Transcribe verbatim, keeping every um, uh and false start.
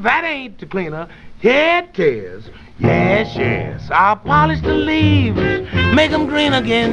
that ain't the cleaner. Here it is. Yes, yes. I'll polish the leaves, make 'em green again.